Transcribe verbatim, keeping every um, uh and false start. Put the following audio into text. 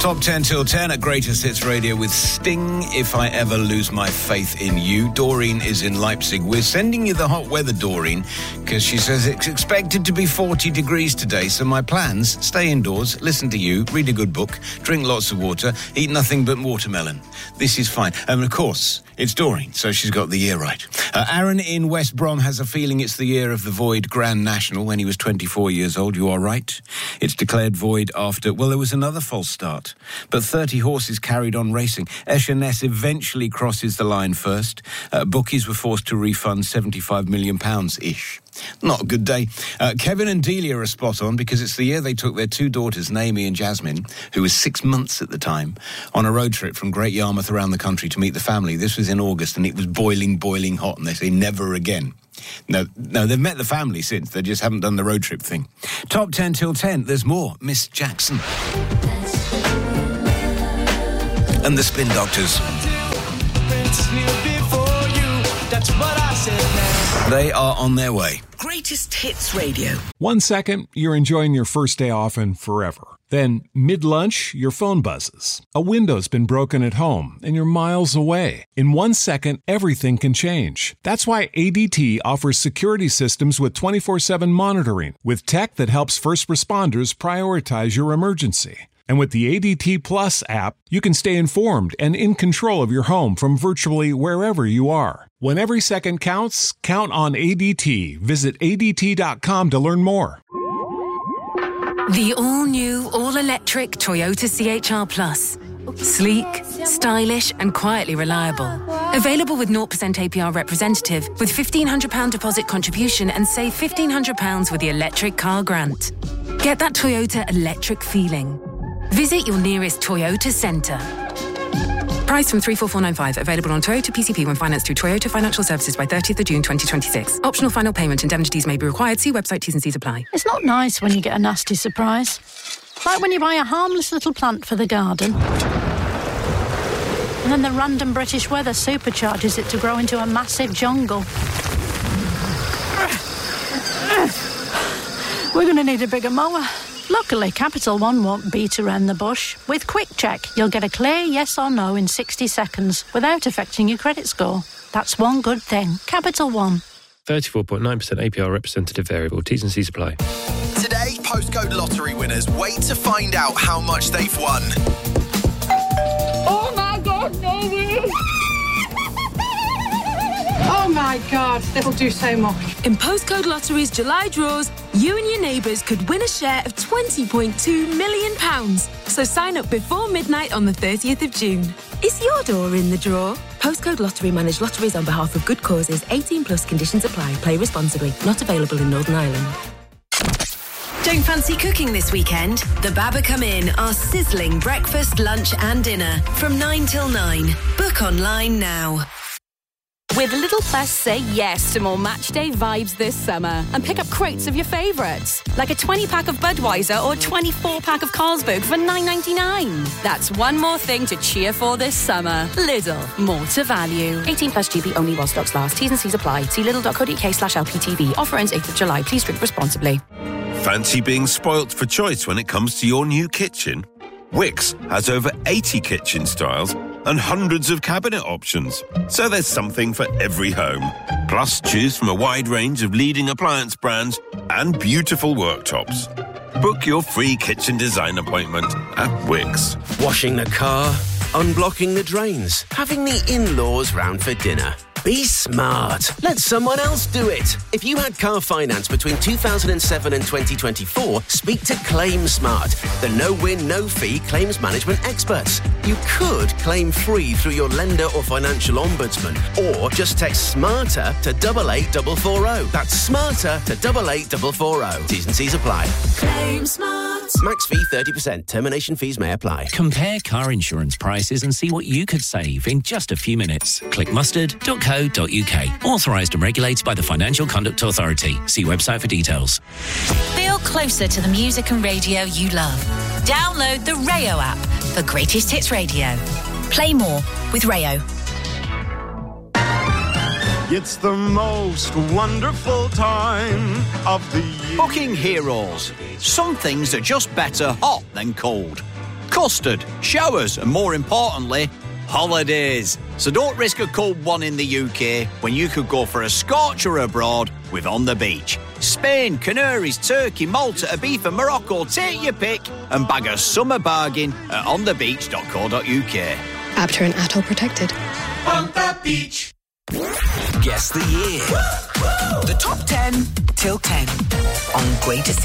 Top ten till ten at Greatest Hits Radio with Sting, If I Ever Lose My Faith in You. Doreen is in Leipzig. We're sending you the hot weather, Doreen, because she says it's expected to be forty degrees today. So my plans, stay indoors, listen to you, read a good book, drink lots of water, eat nothing but watermelon. This is fine. And of course, it's Doreen, so she's got the year right. Uh, Aaron in West Brom has a feeling it's the year of the Void Grand National when he was twenty-four years old. You are right. It's declared void after, well, there was another false start. But thirty horses carried on racing. Escher Ness eventually crosses the line first. Uh, bookies were forced to refund seventy-five million pounds-ish. Not a good day. Uh, Kevin and Delia are spot on because it's the year they took their two daughters, Naomi and Jasmine, who was six months at the time, on a road trip from Great Yarmouth around the country to meet the family. This was in August and it was boiling, boiling hot, and they say never again. No, no, they've met the family since. They just haven't done the road trip thing. Top ten till ten. There's more. Miss Jackson. And the Spin Doctors. They are on their way. Greatest Hits Radio. One second, you're enjoying your first day off and forever. Then, mid-lunch, your phone buzzes. A window's been broken at home, and you're miles away. In one second, everything can change. That's why A D T offers security systems with twenty-four seven monitoring, with tech that helps first responders prioritize your emergency. And with the A D T Plus app, you can stay informed and in control of your home from virtually wherever you are. When every second counts, count on A D T. Visit A D T dot com to learn more. The all-new, all-electric Toyota C H R Plus. Sleek, stylish and quietly reliable. Available with zero percent A P R representative with fifteen hundred pounds deposit contribution and save fifteen hundred pounds with the electric car grant. Get that Toyota electric feeling. Visit your nearest Toyota centre. Price from three four four nine five. Available on Toyota P C P when financed through Toyota Financial Services by thirtieth of June twenty twenty-six. Optional final payment indemnities may be required. See website T's and C's apply. It's not nice when you get a nasty surprise. Like when you buy a harmless little plant for the garden. And then the random British weather supercharges it to grow into a massive jungle. We're going to need a bigger mower. Luckily, Capital One won't beat around the bush. With Quick Check, you'll get a clear yes or no in sixty seconds without affecting your credit score. That's one good thing. Capital One. thirty-four point nine percent A P R representative variable. T's and C's apply. Today, postcode lottery winners wait to find out how much they've won. Oh my God, no! Oh my God, that'll do so much. In Postcode Lottery's July draws, you and your neighbours could win a share of twenty point two million pounds. So sign up before midnight on the thirtieth of June. Is your door in the draw? Postcode Lottery manage lotteries on behalf of good causes. eighteen plus conditions apply. Play responsibly. Not available in Northern Ireland. Don't fancy cooking this weekend? The Baba Come In are sizzling breakfast, lunch and dinner from nine till nine. Book online now. With Little Plus, say yes to more matchday vibes this summer and pick up crates of your favourites, like a twenty-pack of Budweiser or twenty-four-pack of Carlsberg for nine ninety-nine. That's one more thing to cheer for this summer. Lidl, more to value. eighteen plus G B only while stocks last. T's and C's apply. See lidl.co.uk slash LPTV. Offer ends eighth of July. Please drink responsibly. Fancy being spoilt for choice when it comes to your new kitchen? Wickes has over eighty kitchen styles and hundreds of cabinet options. So there's something for every home. Plus, choose from a wide range of leading appliance brands and beautiful worktops. Book your free kitchen design appointment at Wickes. Washing the car, unblocking the drains, having the in-laws round for dinner. Be smart. Let someone else do it. If you had car finance between two thousand seven and twenty twenty-four, speak to Claim Smart, the no-win, no-fee claims management experts. You could claim free through your lender or financial ombudsman, or just text SMARTER to double eight four four zero. That's SMARTER to double eight four four zero. T's and C's apply. Claim Smart. Max fee thirty percent. Termination fees may apply. Compare car insurance prices and see what you could save in just a few minutes. Click mustard dot co dot uk. Authorised and regulated by the Financial Conduct Authority. See website for details. Feel closer to the music and radio you love. Download the Rayo app for Greatest Hits Radio. Play more with Rayo. It's the most wonderful time of the year. Booking Heroes. Some things are just better hot than cold. custard, showers, and more importantly, holidays. So don't risk a cold one in the U K when you could go for a scorcher abroad with On the Beach. Spain, Canaries, Turkey, Malta, Ibiza, Morocco, take your pick and bag a summer bargain at on the beach dot co dot U K. Apter and Atoll protected. On the beach. Guess the year. The top ten till ten on Greatest